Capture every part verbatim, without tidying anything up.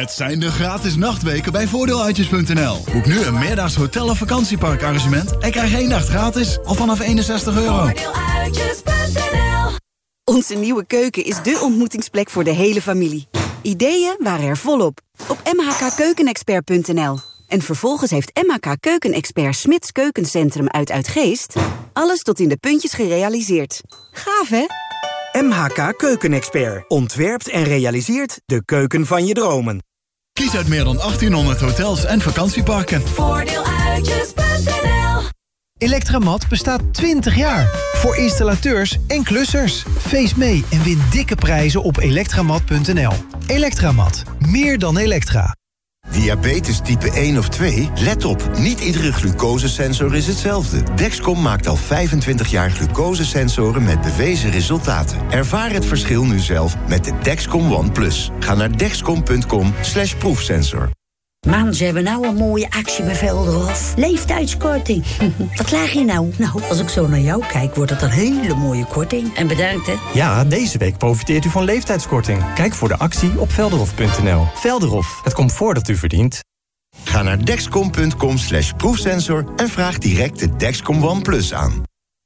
Het zijn de gratis nachtweken bij voordeeluitjes punt n l. Boek nu een meerdaags hotel- of vakantieparkarrangement en krijg één nacht gratis al vanaf eenenzestig euro. voordeeluitjes punt n l. Onze nieuwe keuken is dé ontmoetingsplek voor de hele familie. Ideeën waren er volop op m h k keukenexpert punt n l. En vervolgens heeft M H K Keukenexpert Smits Keukencentrum uit Uitgeest alles tot in de puntjes gerealiseerd. Gaaf, hè? M H K Keukenexpert ontwerpt en realiseert de keuken van je dromen. Kies uit meer dan achttienhonderd hotels en vakantieparken. voordeeluitjes punt n l. Elektramat bestaat twintig jaar. Voor installateurs en klussers. Feest mee en win dikke prijzen op elektramat punt n l. Elektramat. Meer dan elektra. Diabetes type één of twee? Let op, niet iedere glucosesensor is hetzelfde. Dexcom maakt al vijfentwintig jaar glucosesensoren met bewezen resultaten. Ervaar het verschil nu zelf met de Dexcom One Plus. Ga naar dexcom punt com slash proefsensor. Man, ze hebben nou een mooie actie bij Velderhof. Leeftijdskorting. Wat klaag je nou? Nou, als ik zo naar jou kijk, wordt het een hele mooie korting. En bedankt, hè? Ja, deze week profiteert u van leeftijdskorting. Kijk voor de actie op velderhof punt n l. Velderhof, het comfort dat u verdient. Ga naar dexcom punt com slash proefsensor en vraag direct de Dexcom One Plus aan.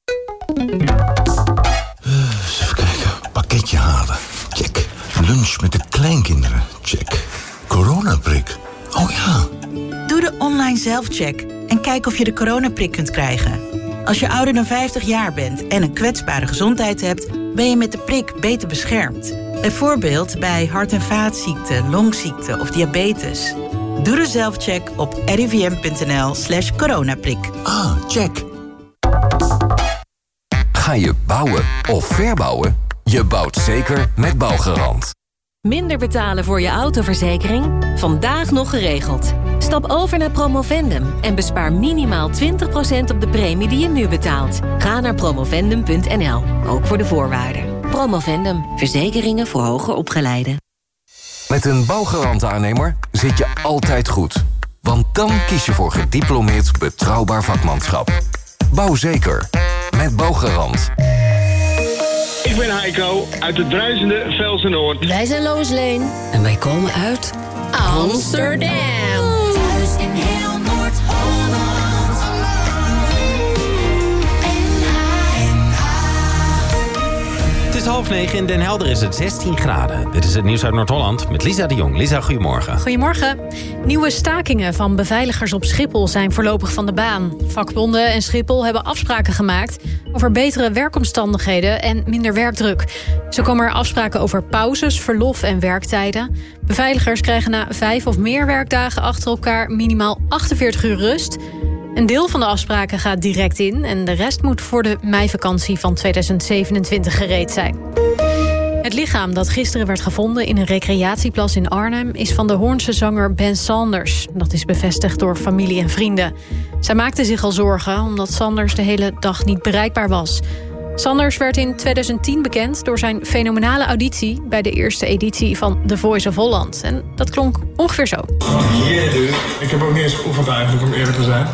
Even kijken, pakketje halen. Check. Lunch met de kleinkinderen. Check. Coronaprik. Oh ja. Doe de online zelfcheck en kijk of je de coronaprik kunt krijgen. Als je ouder dan vijftig jaar bent en een kwetsbare gezondheid hebt, ben je met de prik beter beschermd. Bijvoorbeeld bij hart- en vaatziekten, longziekten of diabetes. Doe de zelfcheck op r i v m punt n l slash coronaprik. Ah, check. Ga je bouwen of verbouwen? Je bouwt zeker met Bouwgarant. Minder betalen voor je autoverzekering? Vandaag nog geregeld. Stap over naar Promovendum en bespaar minimaal twintig procent op de premie die je nu betaalt. Ga naar promovendum punt n l, ook voor de voorwaarden. Promovendum, verzekeringen voor hoger opgeleiden. Met een Bouwgarant-aannemer zit je altijd goed. Want dan kies je voor gediplomeerd betrouwbaar vakmanschap. Bouw zeker. Met Bouwgarant. Ik ben Heiko uit het bruisende Velsen-Noord. Wij zijn Lois Lane en wij komen uit Amsterdam. Thuis in heel Noord-Holland. Het is half negen, in Den Helder is het zestien graden. Dit is het nieuws uit Noord-Holland met Lisa de Jong. Lisa, goedemorgen. Goedemorgen. Nieuwe stakingen van beveiligers op Schiphol zijn voorlopig van de baan. Vakbonden en Schiphol hebben afspraken gemaakt over betere werkomstandigheden en minder werkdruk. Zo komen er afspraken over pauzes, verlof en werktijden. Beveiligers krijgen na vijf of meer werkdagen achter elkaar minimaal achtenveertig uur rust. Een deel van de afspraken gaat direct in en de rest moet voor de meivakantie van tweeduizend zevenentwintig gereed zijn. Het lichaam dat gisteren werd gevonden in een recreatieplas in Arnhem is van de Hoornse zanger Ben Sanders. Dat is bevestigd door familie en vrienden. Zij maakten zich al zorgen omdat Sanders de hele dag niet bereikbaar was. Sanders werd in tweeduizend tien bekend door zijn fenomenale auditie bij de eerste editie van The Voice of Holland. En dat klonk ongeveer zo. Yeah, dude. Ik heb ook niet eens geoefend eigenlijk, om eerlijk te zijn.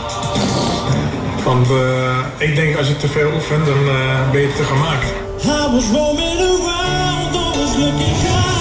Want uh, ik denk als je te veel oefent, dan uh, ben je te gemaakt. I was roaming around, always looking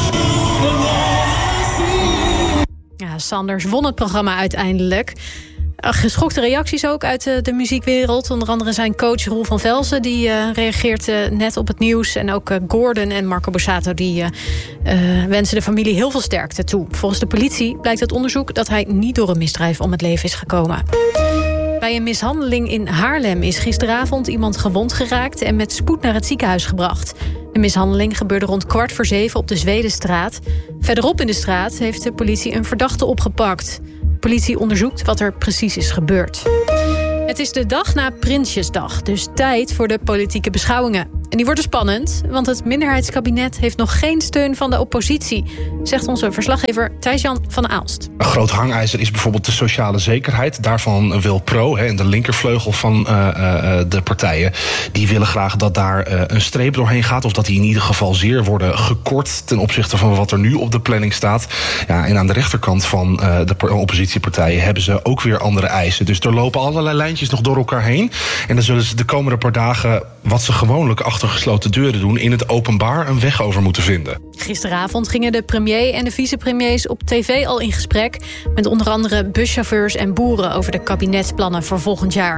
down. Ja, Sanders won het programma uiteindelijk. Geschokte reacties ook uit de, de muziekwereld. Onder andere zijn coach Roel van Velzen, die uh, reageert uh, net op het nieuws. En ook uh, Gordon en Marco Borsato, die uh, uh, wensen de familie heel veel sterkte toe. Volgens de politie blijkt uit onderzoek dat hij niet door een misdrijf om het leven is gekomen. Bij een mishandeling in Haarlem is gisteravond iemand gewond geraakt en met spoed naar het ziekenhuis gebracht. De mishandeling gebeurde rond kwart voor zeven op de Zwedenstraat. Verderop in de straat heeft de politie een verdachte opgepakt. De politie onderzoekt wat er precies is gebeurd. Het is de dag na Prinsjesdag, dus tijd voor de politieke beschouwingen. En die worden spannend, want het minderheidskabinet heeft nog geen steun van de oppositie, zegt onze verslaggever Thijs-Jan van Aalst. Een groot hangijzer is bijvoorbeeld de sociale zekerheid. Daarvan wil Pro, en de linkervleugel van uh, uh, de partijen, die willen graag dat daar uh, een streep doorheen gaat, of dat die in ieder geval zeer worden gekort ten opzichte van wat er nu op de planning staat. Ja, en aan de rechterkant van uh, de oppositiepartijen hebben ze ook weer andere eisen. Dus er lopen allerlei lijntjes nog door elkaar heen. En dan zullen ze de komende paar dagen, wat ze gewoonlijk achter achter gesloten deuren doen, in het openbaar een weg over moeten vinden. Gisteravond gingen de premier en de vicepremiers op tv al in gesprek met onder andere buschauffeurs en boeren over de kabinetsplannen voor volgend jaar.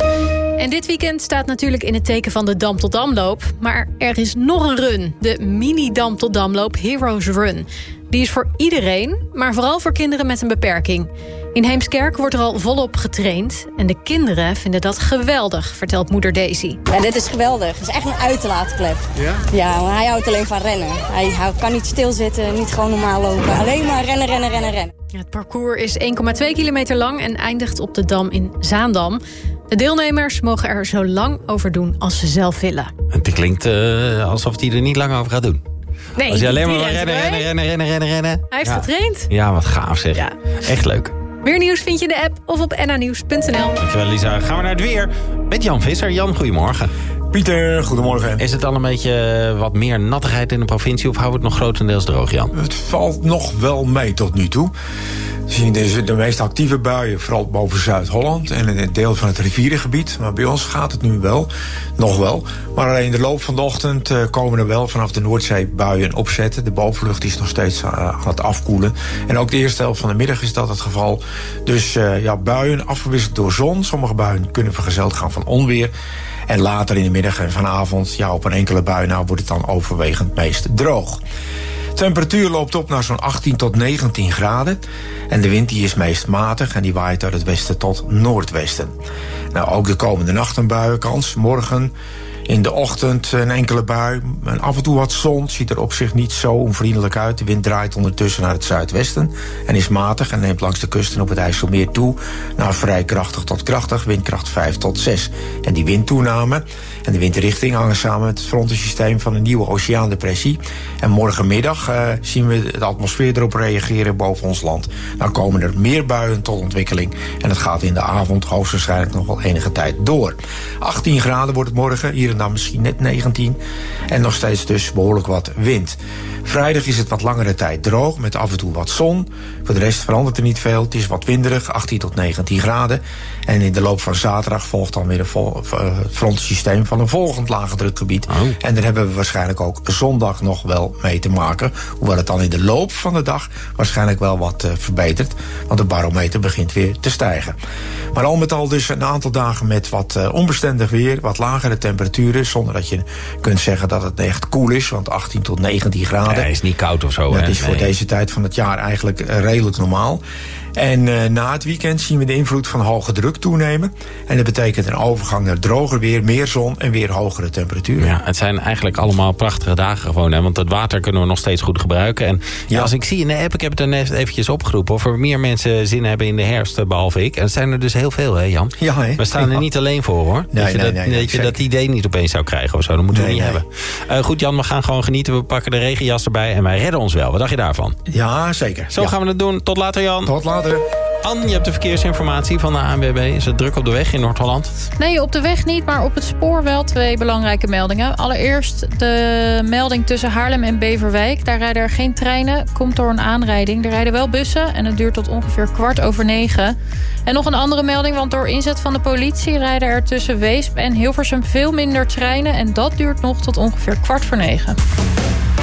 En dit weekend staat natuurlijk in het teken van de Dam tot Damloop. Maar er is nog een run, de mini Dam tot Damloop Heroes Run. Die is voor iedereen, maar vooral voor kinderen met een beperking. In Heemskerk wordt er al volop getraind. En de kinderen vinden dat geweldig, vertelt moeder Daisy. Ja, dit is geweldig. Het is echt een uitlaatklep. Ja? Ja, maar hij houdt alleen van rennen. Hij, hij kan niet stilzitten, niet gewoon normaal lopen. Alleen maar rennen, rennen, rennen, rennen. Het parcours is één komma twee kilometer lang en eindigt op de Dam in Zaandam. De deelnemers mogen er zo lang over doen als ze zelf willen. Het klinkt uh, alsof hij er niet lang over gaat doen. Nee, als je alleen maar rennen, rennen, rennen, rennen, rennen, rennen. Hij heeft ja. getraind. Ja, wat gaaf zeg. Ja. Echt leuk. Meer nieuws vind je in de app of op n a nieuws punt n l. Dankjewel Lisa. Gaan we naar het weer met Jan Visser. Jan, goedemorgen. Pieter, goedemorgen. Is het al een beetje wat meer nattigheid in de provincie of houden we het nog grotendeels droog, Jan? Het valt nog wel mee tot nu toe. We zien de, de meest actieve buien vooral boven Zuid-Holland en in het deel van het rivierengebied. Maar bij ons gaat het nu wel, nog wel. Maar in de loop van de ochtend uh, komen er wel vanaf de Noordzee buien opzetten. De bovenlucht is nog steeds uh, aan het afkoelen. En ook de eerste helft van de middag is dat het geval. Dus uh, ja, buien afgewisseld door zon. Sommige buien kunnen vergezeld gaan van onweer. En later in de middag en vanavond, ja, op een enkele bui, nou wordt het dan overwegend meest droog. De temperatuur loopt op naar zo'n achttien tot negentien graden. En de wind die is meest matig en die waait uit het westen tot noordwesten. Nou, ook de komende nacht een buienkans. Morgen in de ochtend een enkele bui. En af en toe wat zon. Ziet er op zich niet zo onvriendelijk uit. De wind draait ondertussen naar het zuidwesten. En is matig en neemt langs de kusten op het IJsselmeer toe. Naar vrij krachtig tot krachtig. Windkracht vijf tot zes. En die windtoename en de windrichting hangen samen met het frontensysteem van een nieuwe oceaandepressie. En morgenmiddag uh, zien we de atmosfeer erop reageren boven ons land. Dan komen er meer buien tot ontwikkeling. En het gaat in de avond hoogstwaarschijnlijk nog wel enige tijd door. achttien graden wordt het morgen. Hier en dan misschien net negentien. En nog steeds dus behoorlijk wat wind. Vrijdag is het wat langere tijd droog, met af en toe wat zon. Voor de rest verandert er niet veel. Het is wat winderig, achttien tot negentien graden. En in de loop van zaterdag volgt dan weer het frontensysteem van een volgend lage drukgebied. Oh. En daar hebben we waarschijnlijk ook zondag nog wel mee te maken. Hoewel het dan in de loop van de dag waarschijnlijk wel wat uh, verbetert. Want de barometer begint weer te stijgen. Maar al met al dus een aantal dagen met wat uh, onbestendig weer, wat lagere temperaturen. Zonder dat je kunt zeggen dat het echt koel is. Want achttien tot negentien graden. Nee, is niet koud of zo. Dat hè? is voor nee. deze tijd van het jaar eigenlijk uh, redelijk normaal. En uh, na het weekend zien we de invloed van hoge druk toenemen. En dat betekent een overgang naar droger weer, meer zon en weer hogere temperaturen. Ja, het zijn eigenlijk allemaal prachtige dagen gewoon. Hè? Want het water kunnen we nog steeds goed gebruiken. En ja. Ja, als ik zie in de app, ik heb het er net eventjes opgeroepen, of er meer mensen zin hebben in de herfst, behalve ik. En het zijn er dus heel veel, hè Jan? Ja, hè? We staan er niet alleen voor, hoor. Nee, dat je, nee, dat, nee, nee, dat, je dat idee niet opeens zou krijgen of zo. Dat moeten nee, we niet nee. hebben. Uh, goed Jan, we gaan gewoon genieten. We pakken de regenjas erbij en wij redden ons wel. Wat dacht je daarvan? Ja, zeker. Zo ja. gaan we het doen. Tot later, Jan. Tot later. Anne, je hebt de verkeersinformatie van de A N W B. Is het druk op de weg in Noord-Holland? Nee, op de weg niet, maar op het spoor wel twee belangrijke meldingen. Allereerst de melding tussen Haarlem en Beverwijk. Daar rijden er geen treinen, komt door een aanrijding. Er rijden wel bussen en het duurt tot ongeveer kwart over negen. En nog een andere melding, want door inzet van de politie rijden er tussen Weesp en Hilversum veel minder treinen. En dat duurt nog tot ongeveer kwart voor negen.